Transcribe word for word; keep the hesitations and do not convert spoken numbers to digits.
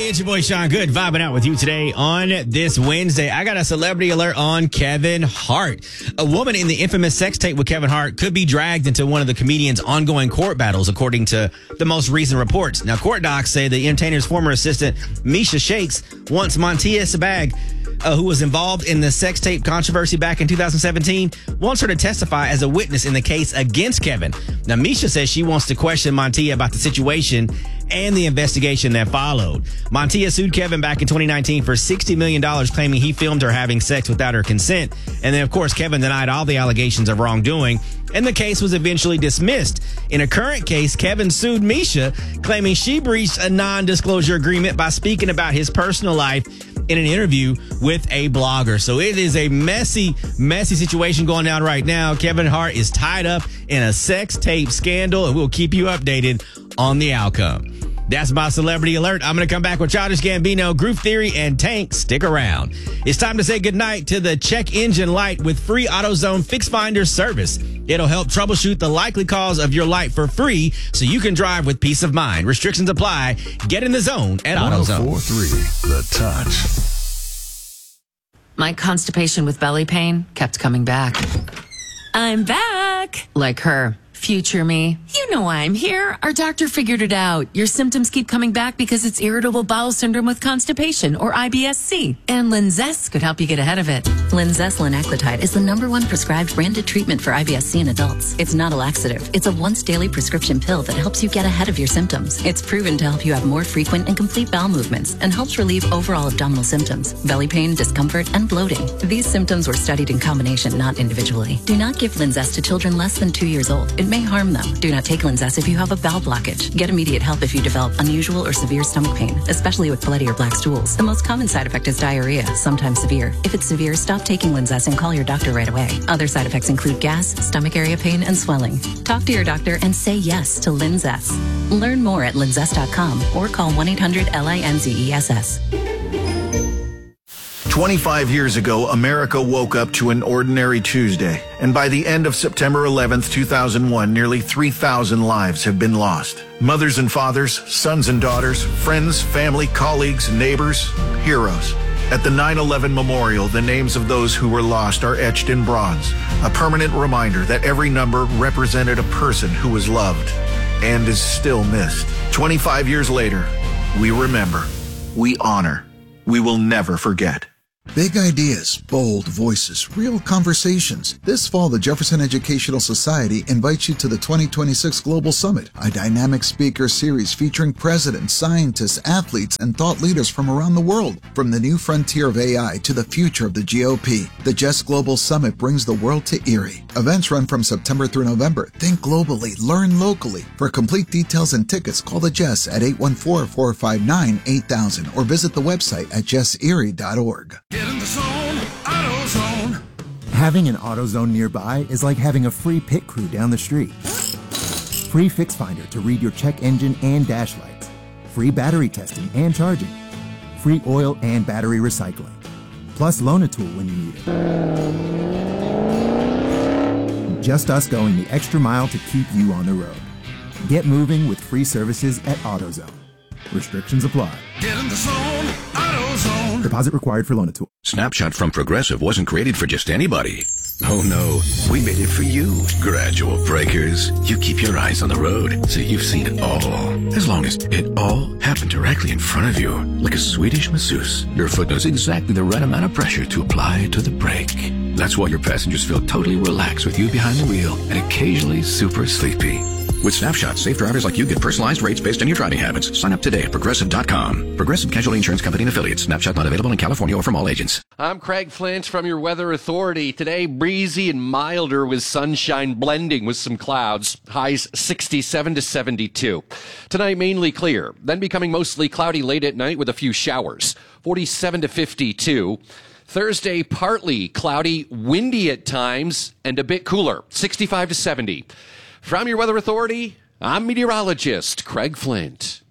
Hey, it's your boy Sean Good, vibing out with you today on this Wednesday. I got a celebrity alert on Kevin Hart. A woman in the infamous sex tape with Kevin Hart could be dragged into one of the comedian's ongoing court battles, according to the most recent reports. Now, court docs say the entertainer's former assistant, Misha Shakes, wants Montia Sabag, Uh, who was involved in the sex tape controversy back in two thousand seventeen, wants her to testify as a witness in the case against Kevin. Now, Misha says she wants to question Montia about the situation and the investigation that followed. Montia sued Kevin back in twenty nineteen for sixty million dollars, claiming he filmed her having sex without her consent. And then, of course, Kevin denied all the allegations of wrongdoing, and the case was eventually dismissed. In a current case, Kevin sued Misha, claiming she breached a non-disclosure agreement by speaking about his personal life in an interview with a blogger. So it is a messy, messy situation going down right now. Kevin Hart is tied up in a sex tape scandal, and we'll keep you updated on the outcome. That's my celebrity alert. I'm going to come back with Childish Gambino, Groove Theory, and Tank. Stick around. It's time to say goodnight to the check engine light with free AutoZone Fix Finder service. It'll help troubleshoot the likely cause of your light for free so you can drive with peace of mind. Restrictions apply. Get in the zone at AutoZone. one oh four point three The Touch. My constipation with belly pain kept coming back. I'm back! Like her. Future me. You know why I'm here. Our doctor figured it out. Your symptoms keep coming back because it's irritable bowel syndrome with constipation, or I B S C. And Linzess could help you get ahead of it. Linzess linaclotide is the number one prescribed branded treatment for I B S C in adults. It's not a laxative. It's a once daily prescription pill that helps you get ahead of your symptoms. It's proven to help you have more frequent and complete bowel movements and helps relieve overall abdominal symptoms, belly pain, discomfort, and bloating. These symptoms were studied in combination, not individually. Do not give Linzess to children less than two years old. It may harm them. Do not take Linzess if you have a bowel blockage. Get immediate help if you develop unusual or severe stomach pain, especially with bloody or black stools. The most common side effect is diarrhea, sometimes severe. If it's severe, stop taking Linzess and call your doctor right away. Other side effects include gas, stomach area pain, and swelling. Talk to your doctor and say yes to Linzess. Learn more at linzess dot com or call one eight hundred L I N Z E S S. twenty-five years ago, America woke up to an ordinary Tuesday, and by the end of September eleventh, two thousand one, nearly three thousand lives have been lost. Mothers and fathers, sons and daughters, friends, family, colleagues, neighbors, heroes. At the nine eleven Memorial, the names of those who were lost are etched in bronze, a permanent reminder that every number represented a person who was loved and is still missed. twenty-five years later, we remember, we honor, we will never forget. Big ideas, bold voices, real conversations. This fall, the Jefferson Educational Society invites you to the twenty twenty-six Global Summit, a dynamic speaker series featuring presidents, scientists, athletes, and thought leaders from around the world. From the new frontier of A I to the future of the G O P, the J E S Global Summit brings the world to Erie. Events run from September through November. Think globally, learn locally. For complete details and tickets, call the J E S at eight one four, four five nine, eight thousand or visit the website at jess erie dot org. Get in the zone, AutoZone. Having an AutoZone nearby is like having a free pit crew down the street. Free Fix Finder to read your check engine and dash lights. Free battery testing and charging. Free oil and battery recycling. Plus Loan-A-Tool when you need it. Just us going the extra mile to keep you on the road. Get moving with free services at AutoZone. Restrictions apply. Get in the zone, AutoZone. Deposit required for Loan-A-Tool. Snapshot from Progressive wasn't created for just anybody. Oh no, we made it for you. Gradual breakers. You keep your eyes on the road, so you've seen it all. As long as it all happened directly in front of you, like a Swedish masseuse, your foot knows exactly the right amount of pressure to apply to the brake. That's why your passengers feel totally relaxed with you behind the wheel and occasionally super sleepy. With Snapshot, safe drivers like you get personalized rates based on your driving habits. Sign up today at Progressive dot com. Progressive Casualty Insurance Company and Affiliates. Snapshot not available in California or from all agents. I'm Craig Flint from your Weather Authority. Today, breezy and milder with sunshine blending with some clouds. Highs sixty-seven to seventy-two. Tonight, mainly clear. Then becoming mostly cloudy late at night with a few showers. forty-seven to fifty-two. Thursday, partly cloudy, windy at times, and a bit cooler. sixty-five to seventy. From your Weather Authority, I'm meteorologist Craig Flint.